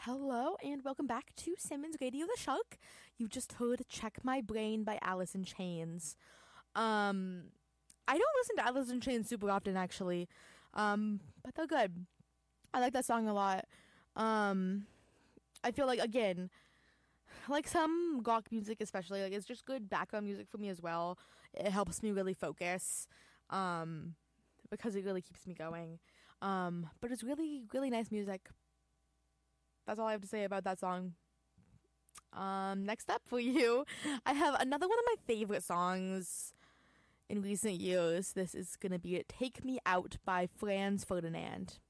Hello and welcome back to Simmons Radio the Shark. You just heard Check My Brain by Alice in Chains. I don't listen to Alice in Chains super often actually. But they're good. I like that song a lot. I feel like again, like some rock music especially, like it's just good background music for me as well. It helps me really focus. Because it really keeps me going. But it's really, really nice music. That's all I have to say about that song. Next up for you, I have another one of my favorite songs in recent years. This is gonna be Take Me Out by Franz Ferdinand.